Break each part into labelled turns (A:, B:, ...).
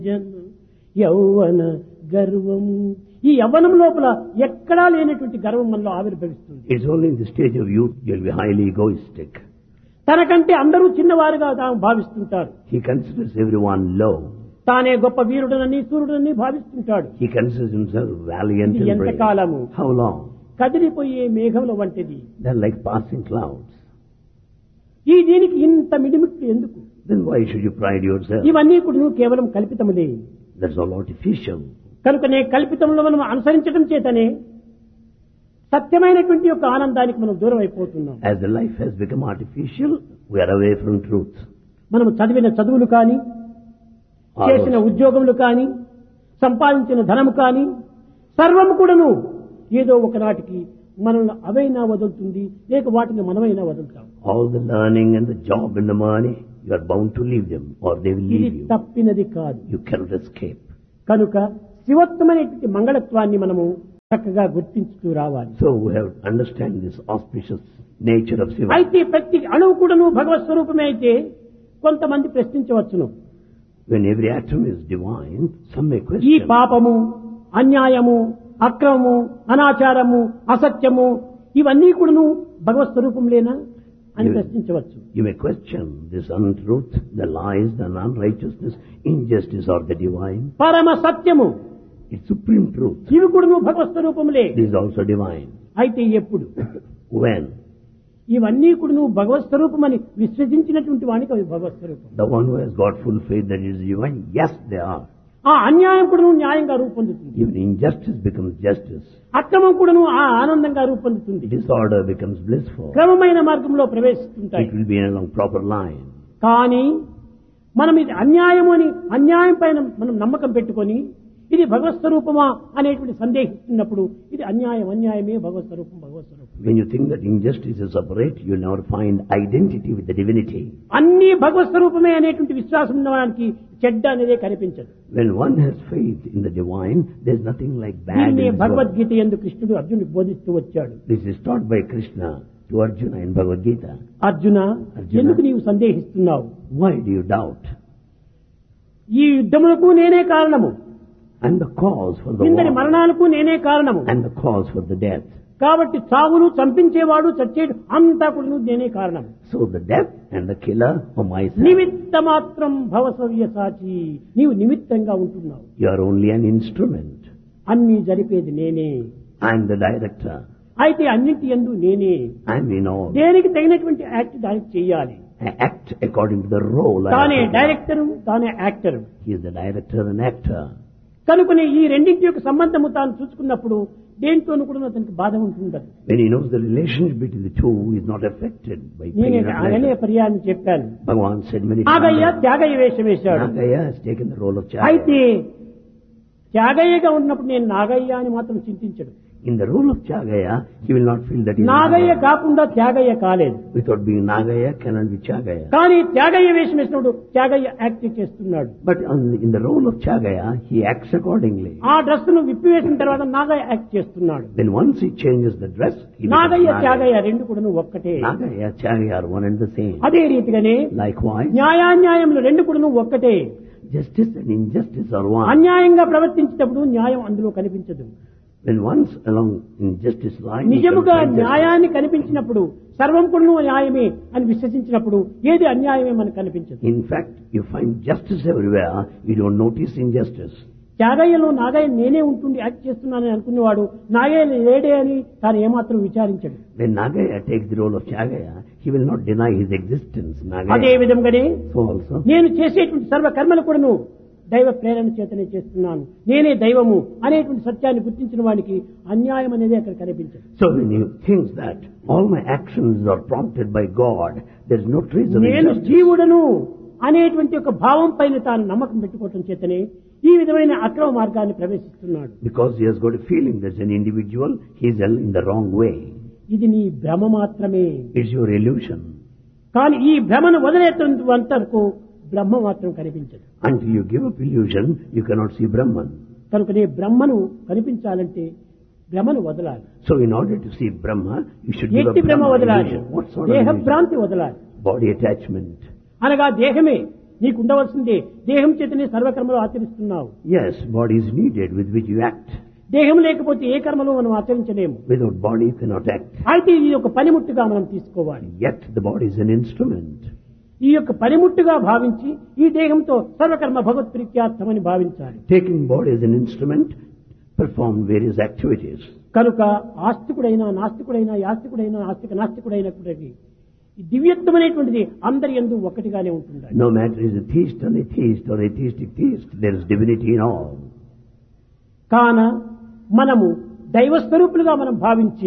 A: జన్మ యౌవన గర్వం. ఈ యవ్వనం లోపల ఎక్కడా లేనటువంటి గర్వం మనలో ఆవిర్భవిస్తుంది.
B: It's only in the stage of youth you'll be highly egoistic.
A: తనకంటే అందరూ చిన్నవారుగా తాము భావిస్తుంటారు.
B: He considers everyone low.
A: తానే గొప్ప వీరుడనని సూర్యుడని భావిస్తుంటాడు.
B: He considers himself valiant
A: ఇది
B: and brave.
A: ఎంతకాలము?
B: How long?
A: కదిలిపోయే మేఘముల వంటిది.
B: They're like passing clouds.
A: ఈ దీనికి ఇంత మిడిమిట్లు ఎందుకు?
B: Then why should you pride yourself?
A: ఇవన్నీ కూడా కేవలం కల్పితములే.
B: That's all artificial.
A: కనుకనే కల్పితంలో మనం అనుసరించడం చేతనే సత్యమైనటువంటి యొక్క ఆనందానికి మనం దూరం అయిపోతున్నాం.
B: As the life has become artificial, we are away from truth.
A: మనం చదివిన చదువులు కానీ, చేసిన ఉద్యోగములు కానీ, సంపాదించిన ధనము కానీ సర్వము కూడాను ఏదో ఒకనాటికి మనల్ని అవైనా వదులుతుంది, లేక వాటిని మనమైనా వదులుతాం.
B: All the learning and the job and the money, you are bound to leave them or they will
A: ఇది
B: leave you.
A: తప్పినది కాదు.
B: You cannot escape.
A: కనుక శివత్వమైనటువంటి మంగళత్వాన్ని మనము చక్కగా గుర్తించుతూ రావాలి.
B: So we have to understand this auspicious nature of Shiva.
A: అయితే ప్రతి అణువు కూడాను భగవత్ స్వరూపమే అయితే కొంతమంది ప్రశ్నించవచ్చును.
B: When every atom is divine, some may
A: ఈ
B: question.
A: పాపము, అన్యాయము, అక్రమము, అనాచారము, అసత్యము ఇవన్నీ కూడాను భగవత్ స్వరూపంలేనా అని ప్రశ్నించవచ్చు.
B: You may question this untruth, the lies, the unrighteousness, injustice or the divine.
A: పరమ సత్యము
B: It's supreme truth.
A: ఇవి కూడాను భగవత్ స్వరూపములే.
B: This is also divine.
A: అయితే ఎప్పుడు
B: When?
A: ఇవన్నీ కూడాను భగవత్ స్వరూపమని విశ్వసించినటువంటి వానికి అవి భగవత్ స్వరూపం.
B: The one who has got full faith that it is divine, yes they are.
A: ఆ అన్యాయం కూడాను న్యాయంగా రూపొందుతుంది.
B: Even injustice becomes justice.
A: అక్రమం కూడాను ఆ ఆనందంగా రూపొందుతుంది.
B: Disorder becomes blissful.
A: క్రమమైన మార్గంలో ప్రవేశిస్తుంటాయి.
B: It will be along proper line.
A: కానీ మనం ఇది అన్యాయము అని అన్యాయం పైన మనం నమ్మకం పెట్టుకొని ఇది భగవత్ స్వరూపమా అనేటువంటి సందేహిస్తున్నప్పుడు ఇది అన్యాయమే భగవత్ స్వరూపం.
B: When you think that injustice is separate, you will never find identity with the divinity.
A: అన్ని భగవత్ స్వరూపమే అనేటువంటి విశ్వాసం ఉన్నవానికి చెడ్డ అనేదే కనిపించదు.
B: When one has faith in the divine, there is nothing like bad in
A: దీన్ని
B: this world.
A: భగవద్గీత యందు కృష్ణుడు అర్జునుడికి బోధిస్తూ వచ్చాడు.
B: This is taught by Krishna to Arjuna in Bhagavad Gita.
A: Arjuna, ఎందుకు నీవు సందేహిస్తున్నావు?
B: Why do you doubt?
A: ఈ యుద్ధములకు నేనే కారణము,
B: I'm the cause for the
A: ఇందరి
B: war.
A: మరణాలకు నేనే కారణము.
B: I'm the cause for the death.
A: కాబట్టి చావును చంపించేవాడు చచ్చేడు అంతా కూడా నేనే కారణం.
B: So the death and the killer are myself.
A: నిమిత్త మాత్రం భవసవ్య సాచి, నీవు నిమిత్తంగా ఉంటున్నావు.
B: You are only an instrument.
A: అన్ని జరిపేది నేనే.
B: I'm the director.
A: అయితే అన్నింటి యందు నేనే.
B: I'm in all.
A: దేనికి తగినటువంటి యాక్ట్ దానికి చెయ్యాలి.
B: I act according to the role.
A: తానే డైరెక్టరు, తానే actor.
B: He is the director and actor.
A: కనుకనే ఈ రెండింటి యొక్క సంబంధము తాను చూసుకున్నప్పుడు దేంతోనూ కూడా అతనికి బాధ ఉంటుండదు.
B: When he knows the relationship between the two, he is not affected by pain
A: నేనే
B: or
A: అనే
B: pleasure.
A: పర్యాన్ని చెప్పాను.
B: Bhagavan said many
A: Nagaiah
B: times.
A: Tyagayya వేషం వేశాడు.
B: Nagaya has taken the role of Chaya.
A: అయితే త్యాగయ్యగా ఉన్నప్పుడు నేను నాగయ్య అని మాత్రం చింతించడు.
B: In the role of Chagaya, he will not feel that he is
A: Nagaiah
B: Nagaya.
A: కాకుండా త్యాగయ్య కాలేదు.
B: Without being Nagaya, cannot be Chagaya.
A: కానీ త్యాగయ్య వేషం వేసినప్పుడు త్యాగయ్య యాక్ట్ చేస్తున్నాడు.
B: But in the role of Chagaya, he acts accordingly.
A: ఆ డ్రెస్ ను విప్పివేసిన తర్వాత నాగయ్య యాక్ట్ చేస్తున్నాడు.
B: Then once he changes the dress, he becomes
A: Nagaiah
B: Nagaya.
A: Tyagayya రెండు కూడా ఒక్కటే.
B: Nagaya, Chagaya are one and the same.
A: అదే రీతిగానే
B: Likewise,
A: న్యాయాన్యాయములు రెండు కూడా ఒక్కటే.
B: justice and injustice are one.
A: అన్యాయంగా ప్రవర్తించేటప్పుడు న్యాయం అందులో కనిపించదు.
B: When once along injustice line, he
A: నిజముగా
B: comes to
A: న్యాయాన్ని కనిపించినప్పుడు సర్వం కూడా న్యాయమే అని విశ్వసించినప్పుడు ఏది అన్యాయమే మనకు కనిపించదు.
B: In fact, you find justice everywhere. You don't notice injustice.
A: త్యాగయ్యలో Nagaiah నేనే ఉంటుండి యాక్ట్ చేస్తున్నానని అనుకునేవాడు నాగయ్య లేడే అని తాను ఏమాత్రం విచారించడు.
B: When Nagaya takes the role of Chagaya, he will not deny his existence.
A: అదే
B: Nagaya
A: విధంగానే
B: so also.
A: నేను చేసేటువంటి సర్వ కర్మలు కూడాను దైవ ప్రేరణ చేతనే చేస్తున్నాను, నేనే దైవము అనేటువంటి సత్యాన్ని గుర్తించిన వాడికి అన్యాయం అనేది అక్కడ కనిపించదు.
B: So when he thinks that all my actions are prompted by God, there is no trace of
A: నేను
B: injustice.
A: జీవుడను అనేటువంటి ఒక భావం పైన తాను నమ్మకం పెట్టుకోవటం చేతనే ఈ విధమైన అక్రమ మార్గాన్ని ప్రవేశిస్తున్నాడు.
B: Because he has got a feeling that as an individual, he is in the wrong way.
A: ఇది నీ భ్రమ మాత్రమే.
B: It's your illusion.
A: కానీ ఈ భ్రమను వదిలేంత వరకు బ్రహ్మ మాత్రం కనిపించదు.
B: Until you give up illusion, you cannot see Brahman.
A: కనుకనే బ్రహ్మను కనిపించాలంటే భ్రమను వదలాలి.
B: So in order to see Brahma, you should give up
A: ఎట్టి భ్రమ
B: Brahman
A: వదలాలి,
B: illusion. What sort of
A: దేహ
B: illusion?
A: భ్రాంతి వదలాలి.
B: Body attachment.
A: అనగా దేహమే నీకు ఉండవలసిందే. దేహం చేతనే సర్వకర్మలు ఆచరిస్తున్నావు.
B: Yes, body is needed with which you act.
A: దేహం లేకపోతే ఏ కర్మలు మనం ఆచరించలేము.
B: Without body you cannot act.
A: అయితే ఇది ఒక పనిముట్టుగా మనం తీసుకోవాలి.
B: Yet the body is an instrument.
A: ఈ యొక్క పనిముట్టుగా భావించి ఈ దేహంతో సర్వకర్మ భగవత్ ప్రీత్యార్థమని భావించాలి.
B: Taking body as an instrument, perform various activities.
A: కనుక ఆస్తికుడైనా నాస్తికుడైనా యాస్తికుడైనా ఆస్తిక నాస్తికుడైనప్పటికీ ఈ దివ్యత్వం అనేటువంటిది అందరి యందు ఒకటిగానే ఉంటుంది.
B: No matter is a theist or atheist or atheistic theist, there is divinity in all.
A: కాన మనము దైవస్వరూపులుగా మనం భావించి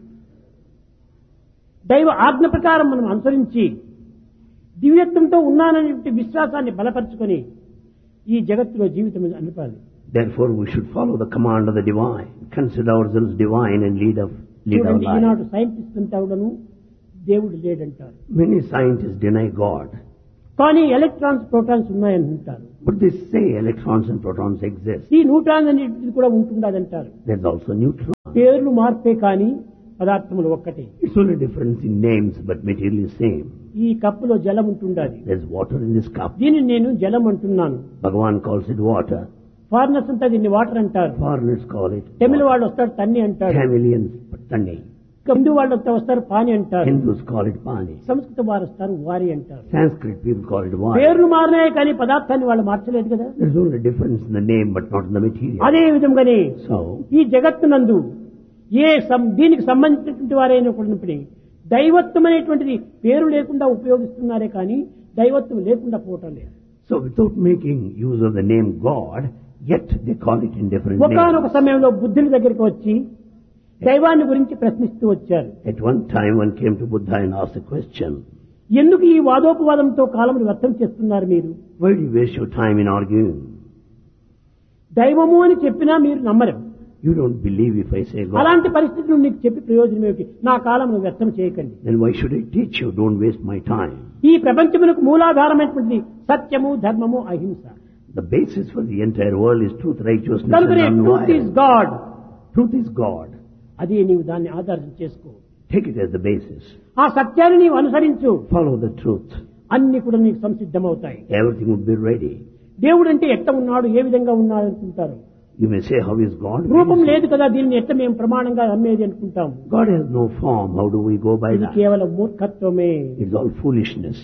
A: దైవ ఆజ్ఞ ప్రకారం మనం అనుసరించి దివ్యత్వంతో ఉన్నాననే విశ్వాసాన్ని బలపరుచుకొని ఈ జగత్తులో జీవితం అనిపాలి.
B: Therefore we should follow the command of the divine, consider ourselves divine and lead our life.
A: Eenadu scientist అంతా కూడాను దేవుడు లేడంటారు.
B: Many scientists deny God.
A: కానీ electrons protons ఉన్నాయంటారు.
B: But they say electrons and protons exist.
A: ఈ neutron అనేది కూడా ఉంటుండదంటారు.
B: There's also neutron.
A: పేర్లు మార్పే కానీ పదార్థములు ఒక్కటే.
B: It's only difference in names, but material is same.
A: ఈ కప్పులో జలం ఉంటుండాలి.
B: There's water in this cup.
A: దీనిని నేను జలం అంటున్నాను.
B: Bhagavan calls it water.
A: Foreigners అంతా దీన్ని వాటర్ అంటారు.
B: Foreigners call it
A: Tamil
B: water.
A: వాళ్ళు వస్తారు తన్ని అంటారు.
B: Tamilians, tanni.
A: హిందూ వాళ్ళు వస్తారు పాని అంటారు.
B: Hindus call it pani.
A: సంస్కృత వారు వస్తారు వారి అంటారు.
B: Sanskrit people call it water.
A: పేర్లు మారినాయి కానీ పదార్థాన్ని వాళ్ళు మార్చలేదు కదా.
B: There's only difference in the name, but not in the material.
A: అదే విధంగానే
B: So,
A: ఈ జగత్తునందు దీనికి సంబంధించినటువంటి వారైనా కూడా దైవత్వం అనేటువంటిది పేరు లేకుండా ఉపయోగిస్తున్నారే కానీ దైవత్వం లేకుండా పోవటం లేదు.
B: so without making use of the name God, yet they call it in different
A: ఒకానొక
B: names.
A: సమయంలో బుద్ధుని దగ్గరికి వచ్చి దైవాన్ని గురించి ప్రశ్నిస్తూ వచ్చారు.
B: At one time one came to Buddha and asked a question.
A: ఎందుకు ఈ వాదోపవాదంతో కాలమును వ్యర్థం చేస్తున్నారు మీరు?
B: Why do you waste your time in arguing?
A: దైవము అని చెప్పినా మీరు నమ్మరు.
B: You don't believe if I say God.
A: అలాంటి పరిస్థితులు నీకు చెప్పి ప్రయోజనం ఏమిటి? నా కాలమును వ్యర్థం చేయకండి.
B: Then why should I teach you? Don't waste my time.
A: ఈ ప్రపంచమునకు మూలాధారమైనటువంటి సత్యము ధర్మము అహింస.
B: The basis for the entire world is truth, righteousness
A: కనుకనే
B: and
A: truth is
B: non-violence.
A: God.
B: Truth is God.
A: అదే నీవు దాన్ని ఆధారం చేసుకో.
B: Take it as the basis.
A: ఆ సత్యాన్ని నీవు అనుసరించు.
B: Follow the truth.
A: అన్ని కూడా నీకు సంసిద్ధమవుతాయి.
B: Everything will be ready.
A: దేవుడు అంటే ఎట్ట ఉన్నాడు, ఏ విధంగా ఉన్నాడు అనుకుంటారు.
B: You may say, how is God?
A: రూపం లేదు కదా, దీన్ని ఎట్ట మేము ప్రమాణంగా నమ్మేది అనుకుంటాం.
B: God has no form. How do we go by
A: ఇది
B: that?
A: కేవలం మూర్ఖత్వమే.
B: It's all foolishness.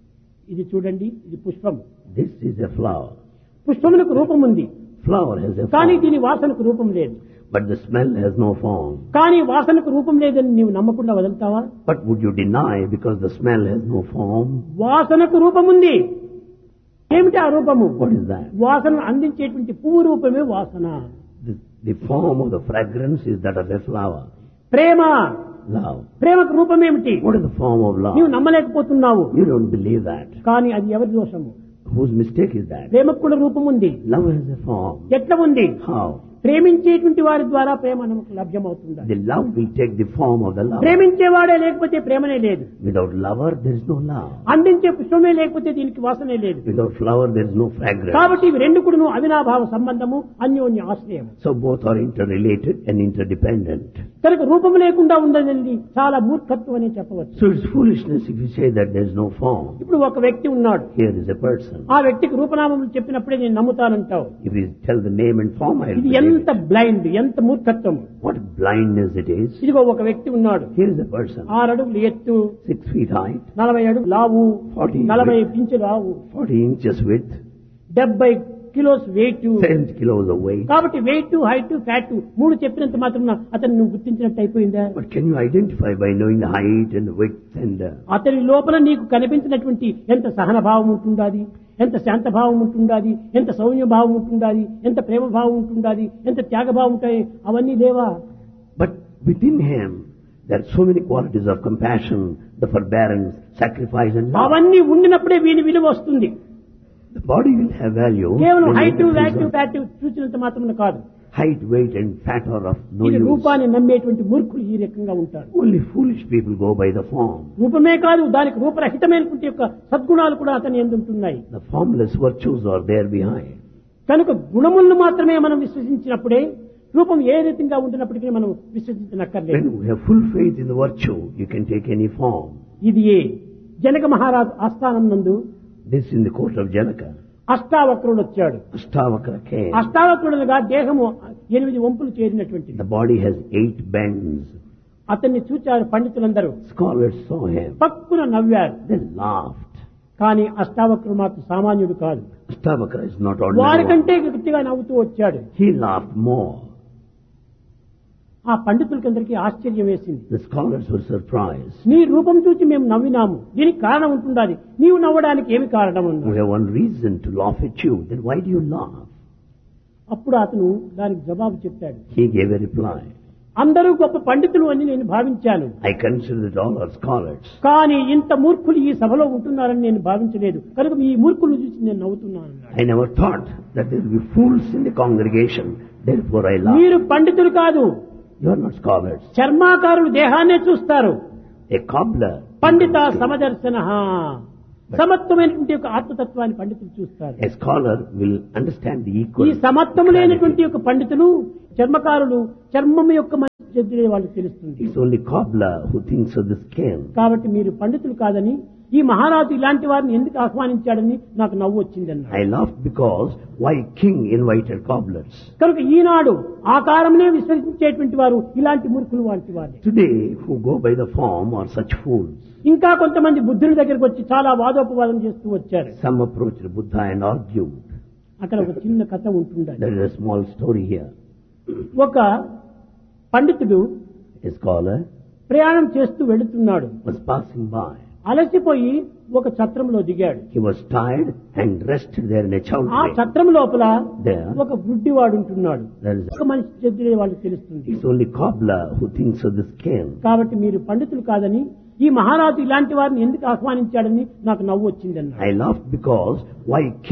A: ఇది చూడండి, ఇది పుష్పం.
B: This is a flower.
A: పుష్పమునకు రూపం ఉంది,
B: Flower has a
A: కానీ
B: form.
A: దీని వాసనకు రూపం లేదు.
B: But the smell has no form.
A: కానీ వాసనకు రూపం లేదని నీవు నమ్మకుండా వదులుతావా?
B: But would you deny because the smell has no form?
A: వాసనకు రూపం ఉంది. ఏమిటి ఆ రూపము?
B: What is that?
A: వాసన అందించేటువంటి పువ్వు రూపమే వాసన.
B: The form of the fragrance is that of a flower.
A: Prema,
B: Love.
A: ప్రేమకు రూపం ఏమిటి?
B: What is the form of love?
A: నీవు నమ్మలేకపోతున్నావు.
B: You don't believe that.
A: కానీ అది ఎవరి దోషము?
B: Whose mistake is that?
A: ప్రేమకు కూడా రూపం ఉంది.
B: Love has a form.
A: ఎట్లా ఉంది?
B: How?
A: ప్రేమించేటువంటి వారి ద్వారా ప్రేమ మనకు లభ్యమవుతుంది.
B: The love will take the form of the lover.
A: ప్రేమించేవాడే లేకపోతే ప్రేమనే లేదు.
B: Without lover, there is no love.
A: అందించే పుష్పమే లేకపోతే దీనికి వాసనే లేదు.
B: Without flower, there is no fragrance.
A: కాబట్టి ఇవి రెండు కూడా అవినాభావ సంబంధము, అన్యోన్య ఆశ్రయం.
B: So both are interrelated and interdependent.
A: కనుక రూపం లేకుండా ఉండదండి చాలా మూర్ఖత్వం అని చెప్పవచ్చు.
B: So it's foolishness if you say that there is no form.
A: ఇప్పుడు ఒక వ్యక్తి ఉన్నాడు,
B: Here is a person.
A: ఆ వ్యక్తికి రూపనామములు చెప్పినప్పుడే నేను నమ్ముతానంటావు.
B: If you tell the name and form, I will
A: ఇది
B: believe
A: ఎంత
B: it.
A: బ్లైండ్, ఎంత మూర్ఖత్వం.
B: What blindness it is.
A: ఇదిగో ఒక వ్యక్తి ఉన్నాడు,
B: Here is a person.
A: 6 అడుగులు ఎత్తు,
B: 6 feet height,
A: 40 అడుగులు లావు, 40
B: 40
A: ఇంచులు లావు,
B: 40 inches width,
A: 70 kilos wait.
B: 70 kilos of weight.
A: కాబట్టి వెయిట్, హైట్, ఫ్యాట్ మూడు చెప్పినంత మాత్రం అతను నువ్వు గుర్తించినట్టు అయిపోయిందా?
B: But can you identify by knowing the height and the width and
A: అతని లోపల నీకు కనిపించినటువంటి ఎంత సహన భావం ఉంటుండాది, ఎంత శాంత భావం ఉంటుండాది, ఎంత సౌమ్య భావం ఉంటుండాది, ఎంత ప్రేమ భావం ఉంటుండాది, ఎంత త్యాగ భావం ఉంటాయి, అవన్నీ లేవా?
B: But within him, there are so many qualities of compassion, the forbearance, sacrifice and love.
A: అవన్నీ ఉండినప్పుడే వీని విలువ వస్తుంది.
B: The body will have value.
A: కేవలం
B: when
A: height,
B: it is
A: VAT,
B: of
A: fat చూసినంత మాత్రం కాదు.
B: height, weight and fat are of no
A: ఇది
B: use.
A: రూపాన్ని నమ్మేటువంటి మూర్ఖులు ఈ రకంగా ఉంటారు.
B: Only foolish people go by the form.
A: రూపమే కాదు, దానికి రూపరహితమైనటువంటి యొక్క సద్గుణాలు కూడా అతని యందు ఉంటున్నాయి.
B: The formless virtues are there behind.
A: కనుక గుణములను మాత్రమే మనం విశ్వసించినప్పుడే రూపం ఏ రీతిగా ఉంటున్నప్పటికీ మనం విశ్వసించనక్కర్లేదు.
B: When you have full faith in the virtue, you can take any form.
A: ఇది జనక మహారాజు ఆస్థానం నందు
B: This in the court of Janaka.
A: అష్టావక్రుడు వచ్చాడు.
B: Ashtavakra came.
A: అష్టావక్రుడుగా దేహము 8 వంపులు చేరినటువంటిది.
B: The body has 8 bends.
A: అతన్ని చూచారు పండితులందరూ.
B: Scholars saw him.
A: పక్కున నవ్వారు.
B: They laughed.
A: కానీ అష్టావక్రుడు మాత్రం సామాన్యుడు కాదు.
B: Ashtavakra is not ordinary.
A: వారికంటే గట్టిగా నవ్వుతూ వచ్చాడు.
B: He laughed more.
A: ఆ పండితులకందరికీ ఆశ్చర్యం వేసింది.
B: The scholars were surprised.
A: నీ రూపం చూసి మేము నవ్వినాము, దీనికి కారణం ఉంటుండాలి, నీవు నవ్వడానికి ఏమి కారణం
B: We
A: ఉంది?
B: have one reason to laugh at you. Then why do you laugh?
A: అప్పుడు అతను దానికి జవాబు చెప్పాడు.
B: He gave a reply.
A: అందరూ గొప్ప పండితులు అని నేను భావించాను,
B: I consider that all are scholars.
A: కానీ ఇంత మూర్ఖులు ఈ సభలో ఉంటున్నారని నేను భావించలేదు, కనుక ఈ మూర్ఖులు చూసి నేను నవ్వుతున్నాను అన్నాడు.
B: I never thought that there will be fools in the congregation. Therefore I laugh.
A: మీరు పండితులు కాదు,
B: You are not scholars.
A: చర్మాకారులు దేహాన్నే చూస్తారు.
B: A cobbler.
A: పండిత సమదర్శన, సమత్వమైనటువంటి ఒక ఆత్మతత్వాన్ని పండితులు చూస్తారు.
B: A scholar will understand the
A: ఈ
B: equal.
A: సమత్వము లేనటువంటి యొక్క పండితులు, చర్మకారులు చర్మం యొక్క మంచి చెడ్డ వాళ్ళకి తెలుస్తుంది.
B: It's only cobbler who thinks of the skin.
A: కాబట్టి మీరు పండితులు కాదని, ఈ మహారాజు ఇలాంటి వారిని ఎందుకు ఆహ్వానించాడని నాకు నవ్వు వచ్చింది అన్నాడు.
B: I laughed because why king invited cobblers?
A: కనుక ఈనాడు ఆకారమునే విశ్వసించేటువంటి వారు ఇలాంటి మూర్ఖులు వంటి వారు.
B: Today who go by the form are such fools.
A: ఇంకా కొంతమంది బుద్ధుని దగ్గరికి వచ్చి చాలా వాదోపవాదం చేస్తూ వచ్చారు.
B: Some approached Buddha and argued.
A: అక్కడ ఒక చిన్న కథ ఉంటుండాలి.
B: There is a small story here.
A: ఒక పండితుడు
B: A scholar
A: ప్రయాణం చేస్తూ వెళుతున్నాడు.
B: was passing by.
A: అలసిపోయి ఒక ఛత్రంలో దిగాడు.
B: He was tired and rested there in a
A: ఆ
B: chowdhury.
A: ఛత్రం లోపల
B: There
A: ఒక గుడ్డివాడు ఉంటున్నాడు.
B: there is
A: ఒక మనిషి చెడ్డే వాళ్ళకి తెలుస్తుంది.
B: it's only cobbler who thinks of the skin.
A: కాబట్టి మీరు పండితులు కాదని, ఈ మహారాజు ఇలాంటి వారిని ఎందుకు ఆహ్వానించాడని నాకు నవ్వు వచ్చింది అన్నాడు.
B: I laughed because why